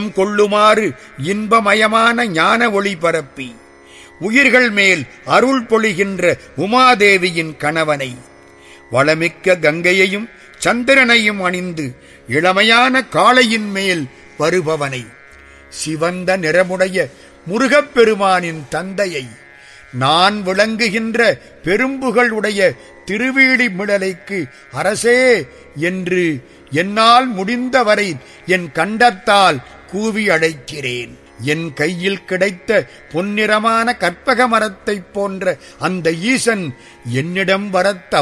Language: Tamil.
கொள்ளுமாறு இன்பமயமான ஞான ஒளி பரப்பி உயிர்கள் மேல் அருள் பொழிகின்ற உமாதேவியின் கணவனை, வளமிக்க கங்கையையும் சந்திரனையும் அணிந்து இளமையான காளையின் மேல் வருபவனை, சிவந்த நிறமுடைய முருகப்பெருமானின் தந்தையை, நான் விளங்குகின்ற பெரும்புகள் உடைய திருவீழி மிடலைக்கு அரசே என்று என்னால் முடிந்தவரை என் கண்டத்தால் கூவி அழைக்கிறேன். என் கையில் கிடைத்த பொன்னிறமான கற்பக மரத்தைப் போன்ற அந்த ஈசன் என்னிடம் வரத்